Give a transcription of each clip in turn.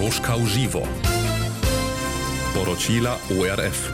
Kroška v živo. Poročila ORF.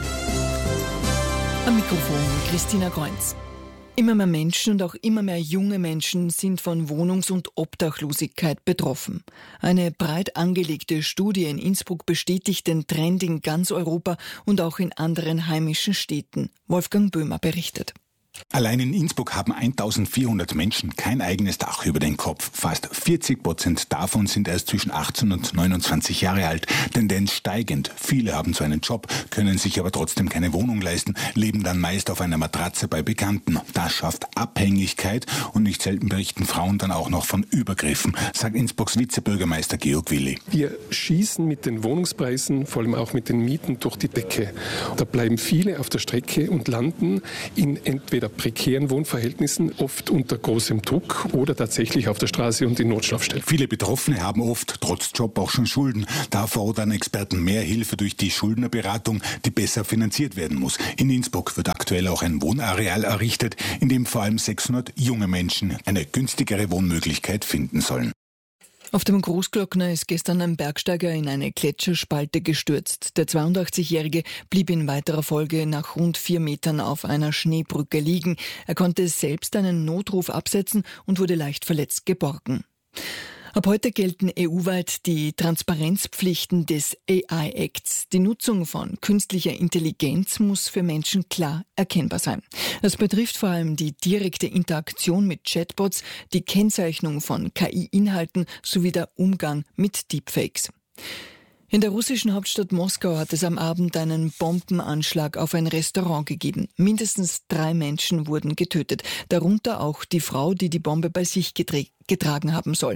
Am Mikrofon Christina Kreunz. Immer mehr Menschen und auch immer mehr junge Menschen sind von Wohnungs- und Obdachlosigkeit betroffen. Eine breit angelegte Studie in Innsbruck bestätigt den Trend in ganz Europa und auch in anderen heimischen Städten. Wolfgang Böhmer berichtet. Allein in Innsbruck haben 1400 Menschen kein eigenes Dach über den Kopf. Fast 40% davon sind erst zwischen 18 und 29 Jahre alt. Tendenz steigend. Viele haben zwar einen Job, können sich aber trotzdem keine Wohnung leisten, leben dann meist auf einer Matratze bei Bekannten. Das schafft Abhängigkeit und nicht selten berichten Frauen dann auch noch von Übergriffen, sagt Innsbrucks Vizebürgermeister Georg Willi. Wir schießen mit den Wohnungspreisen, vor allem auch mit den Mieten, durch die Decke. Da bleiben viele auf der Strecke und landen in entweder prekären Wohnverhältnissen, oft unter großem Druck oder tatsächlich auf der Straße und in Notschlafstellen. Viele Betroffene haben oft trotz Job auch schon Schulden. Da fordern Experten mehr Hilfe durch die Schuldnerberatung, die besser finanziert werden muss. In Innsbruck wird aktuell auch ein Wohnareal errichtet, in dem vor allem 600 junge Menschen eine günstigere Wohnmöglichkeit finden sollen. Auf dem Großglockner ist gestern ein Bergsteiger in eine Gletscherspalte gestürzt. Der 82-Jährige blieb in weiterer Folge nach rund 4 Metern auf einer Schneebrücke liegen. Er konnte selbst einen Notruf absetzen und wurde leicht verletzt geborgen. Ab heute gelten EU-weit die Transparenzpflichten des AI-Acts. Die Nutzung von künstlicher Intelligenz muss für Menschen klar erkennbar sein. Das betrifft vor allem die direkte Interaktion mit Chatbots, die Kennzeichnung von KI-Inhalten sowie der Umgang mit Deepfakes. In der russischen Hauptstadt Moskau hat es am Abend einen Bombenanschlag auf ein Restaurant gegeben. Mindestens 3 Menschen wurden getötet, darunter auch die Frau, die die Bombe bei sich getragen haben soll.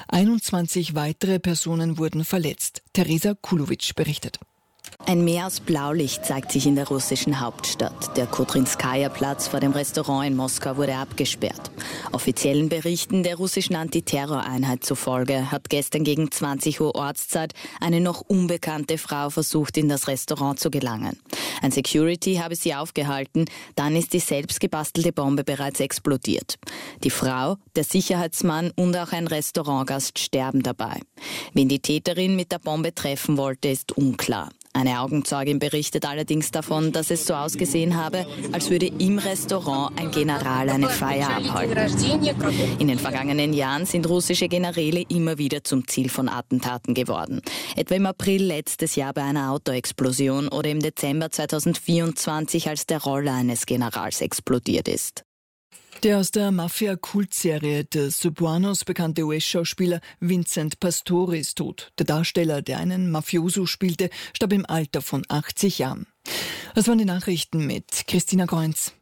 21 weitere Personen wurden verletzt. Teresa Kulowitsch berichtet. Ein Meer aus Blaulicht zeigt sich in der russischen Hauptstadt. Der Kotrinskaja-Platz vor dem Restaurant in Moskau wurde abgesperrt. Offiziellen Berichten der russischen Antiterroreinheit zufolge hat gestern gegen 20 Uhr Ortszeit eine noch unbekannte Frau versucht, in das Restaurant zu gelangen. Ein Security habe sie aufgehalten, dann ist die selbstgebastelte Bombe bereits explodiert. Die Frau, der Sicherheitsmann und auch ein Restaurantgast sterben dabei. Wen die Täterin mit der Bombe treffen wollte, ist unklar. Eine Augenzeugin berichtet allerdings davon, dass es so ausgesehen habe, als würde im Restaurant ein General eine Feier abhalten. In den vergangenen Jahren sind russische Generäle immer wieder zum Ziel von Attentaten geworden. Etwa im April letztes Jahr bei einer Autoexplosion oder im Dezember 2024, als der Roller eines Generals explodiert ist. Der aus der Mafia-Kultserie The Sopranos bekannte US-Schauspieler Vincent Pastore ist tot. Der Darsteller, der einen Mafioso spielte, starb im Alter von 80 Jahren. Das waren die Nachrichten mit Christina Kreunz.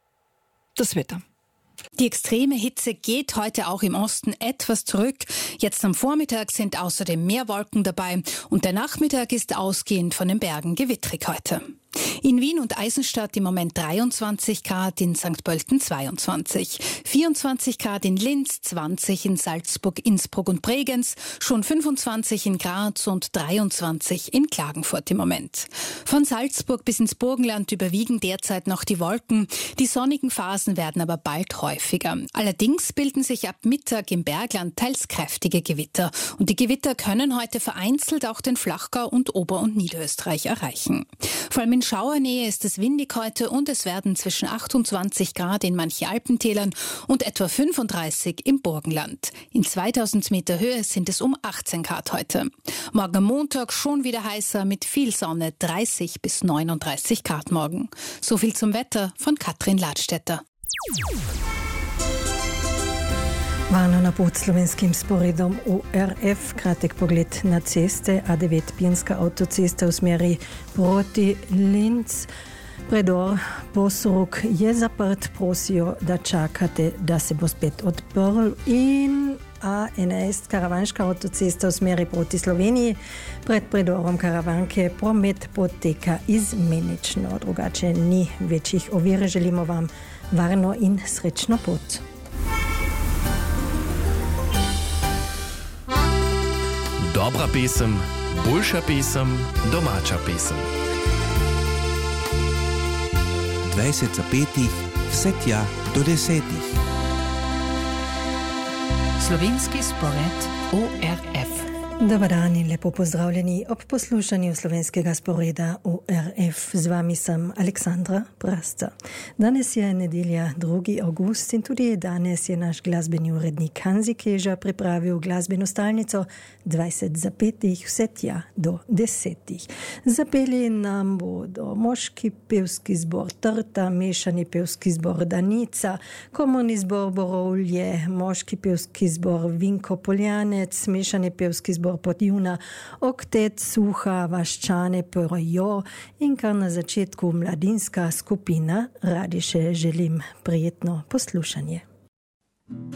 Das Wetter. Die extreme Hitze geht heute auch im Osten etwas zurück. Jetzt am Vormittag sind außerdem mehr Wolken dabei und der Nachmittag ist ausgehend von den Bergen gewittrig heute. In Wien und Eisenstadt im Moment 23 Grad, in St. Pölten 22, 24 Grad in Linz, 20 in Salzburg, Innsbruck und Bregenz, schon 25 in Graz und 23 in Klagenfurt im Moment. Von Salzburg bis ins Burgenland überwiegen derzeit noch die Wolken. Die sonnigen Phasen werden aber bald häufiger. Allerdings bilden sich ab Mittag im Bergland teils kräftige Gewitter. Und die Gewitter können heute vereinzelt auch den Flachgau und Ober- und Niederösterreich erreichen. Vor allem in Schauernähe ist es windig heute und es werden zwischen 28 Grad in manchen Alpentälern und etwa 35 im Burgenland. In 2000 Meter Höhe sind es um 18 Grad heute. Morgen Montag schon wieder heißer mit viel Sonne, 30 bis 39 Grad morgen. So viel zum Wetter von Katrin Ladstätter. Váno na pod slovenskim sporedom ORF, kratek pogled na ceste. A9 avtocesta v smeri proti Linz. Predor Bosruk je zaprt, prosijo, da čakate, da se bo spet odprl. In A11 karavanška avtocesta v smeri proti Sloveniji. Pred predorom Karavanke promet poteka izmenično, drugače ni večjih ovir. Želimo vam varno in srečno pot. Dobra pesem, boljša pesem, domača pesem. 20:05, vse tja do 10. Slovenski spored ORF. Dobar dan in lepo pozdravljeni ob poslušanju slovenskega sporeda ORF. Z vami sem Aleksandra Prasca. Danes je nedelja 2. avgust in tudi danes je naš glasbeni urednik Hanzi Keža pripravil glasbeno stalnico 20 zapetih vse tja do 10. Zapeli nam bodo moški pevski zbor Trta, mešani pevski zbor Danica, komorni zbor Borovlje, moški pevski zbor Vinko Poljanec, mešani pevski zbor Podjuna, oktet Suha, Vaščane, Porojo in kar na začetku mladinska skupina. Radi še želim prijetno poslušanje.